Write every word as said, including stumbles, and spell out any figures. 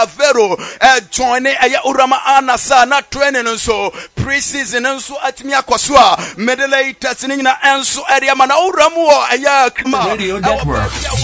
Vero join a urama anasa na training nso pre-season nso atimi akosua medal test ni na enso area mana uramu aya